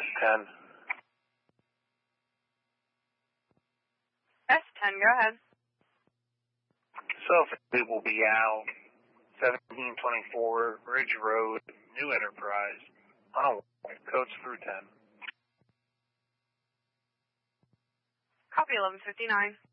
S10. S10, go ahead. It will be out 1724 Ridge Road, New Enterprise, on codes through 10. Copy 1159.